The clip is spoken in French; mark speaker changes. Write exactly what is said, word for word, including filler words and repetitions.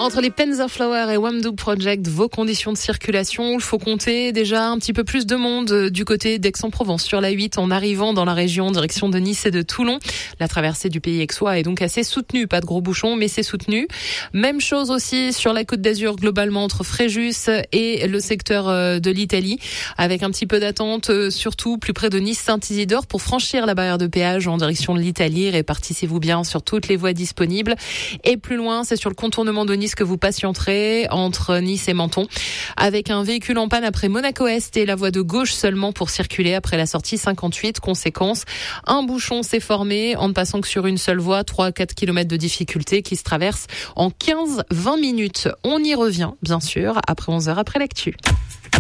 Speaker 1: Entre les Penzerflower et Wamdou Project, vos conditions de circulation, il faut compter déjà un petit peu plus de monde du côté d'Aix-en-Provence sur la huit en arrivant dans la région en direction de Nice et de Toulon. La traversée du pays aixois est donc assez soutenue. Pas de gros bouchons, mais c'est soutenu. Même chose aussi sur la Côte d'Azur globalement entre Fréjus et le secteur de l'Italie avec un petit peu d'attente, surtout plus près de Nice-Saint-Isidore pour franchir la barrière de péage en direction de l'Italie. Répartissez-vous bien sur toutes les voies disponibles. Et plus loin, c'est sur le contournement de Nice que vous patienterez entre Nice et Menton avec un véhicule en panne après Monaco-Est et la voie de gauche seulement pour circuler après la sortie cinquante-huit. Conséquence, un bouchon s'est formé en ne passant que sur une seule voie, trois à quatre kilomètres de difficulté qui se traverse en quinze à vingt minutes. On y revient, bien sûr, après onze heures après l'actu.